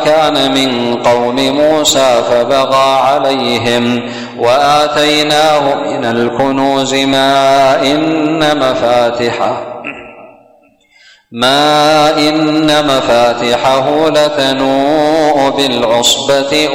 كان من قوم موسى فبغى عليهم وآتيناه من الكنوز ما إن مفاتحه لتنوء بالعصبة